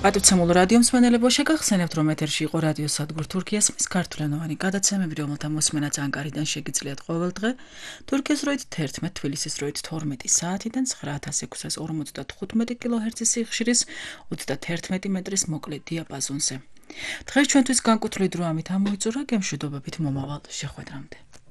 პატივცემულ რადიო მსმენელებო, შეგახსენებთ, რომ ეთერში იყო რადიო სადგურ თურქიას მის ქართულენოვანი გადაცემები, რომელთა მოსმენაც ანკარიდან შეგიძლიათ ყოველდღე, თურქეთის დროით 11, თბილისის დროით 12 საათიდან 9645 კილოჰერცის სიხშირის 31 მეტრის მოკლე დიაპაზონზე. დღეს ჩვენთვის განკუთვნილი დრო ამით ამოიწურა, გემშვიდობებით მომავალ შეხვედრამდე.